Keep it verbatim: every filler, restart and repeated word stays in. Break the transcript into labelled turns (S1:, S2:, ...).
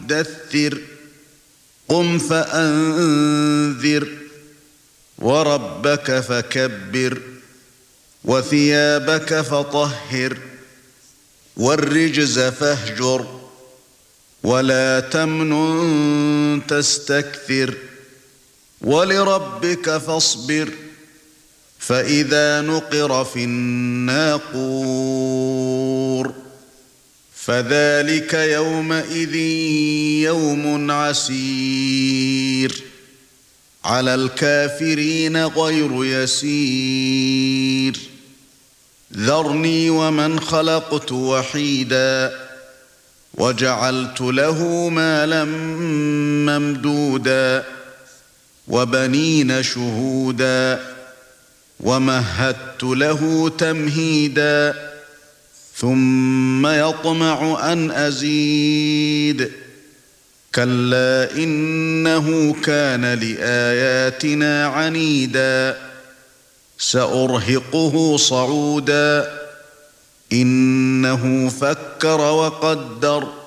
S1: مُدَّثِّرٍ قُمْ فَأَنذِرْ وَرَبَّكَ فَكَبِّرْ وَثِيَابَكَ فَطَهِّرْ وَالرِّجْزَ فَاهْجُرْ وَلَا تَمْنُن تَسْتَكْثِرْ وَلِرَبِّكَ فَاصْبِرْ فَإِذَا نُقِرَ فِي النَّاقُورِ فَذَلِكَ يَوْمَئِذٍ يَوْمٌ عَسِيرٌ عَلَى الْكَافِرِينَ غَيْرُ يَسِيرٍ ذَرْنِي وَمَنْ خَلَقْتُ وَحِيدًا وَجَعَلْتُ لَهُ مَالًا مَمْدُودًا وَبَنِينَ شُهُودًا وَمَهَّدتُّ لَهُ تَمْهِيدًا ثُمَّ يَطْمَعُ أَنْ أَزِيدَ كَلَّا إِنَّهُ كَانَ لِآيَاتِنَا عَنِيدًا سَأُرْهِقُهُ صَعُودًا إِنَّهُ فَكَّرَ وَقَدَّرَ